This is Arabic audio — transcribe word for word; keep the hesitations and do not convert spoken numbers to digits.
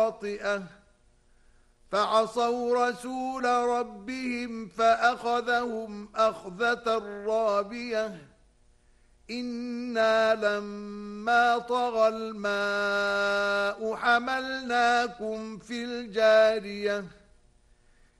خاطئة فعصوا رسول ربهم فأخذهم أخذة رابية إنا لما طغى الماء حملناكم في الجارية